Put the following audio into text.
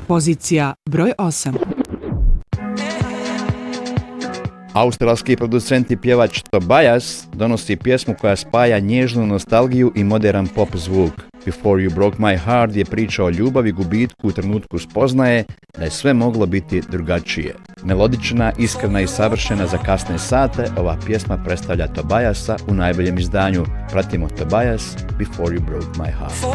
Pozicija broj 8. Australski producent i pjevač Tobias donosi pjesmu koja spaja nježnu nostalgiju i modern pop zvuk. Before You Broke My Heart je priča o ljubavi, gubitku u trenutku spoznaje da je sve moglo biti drugačije. Melodična, iskrena i savršena za kasne sate, ova pjesma predstavlja Tobiasa u najboljem izdanju. Pratimo Tobias, Before You Broke My Heart.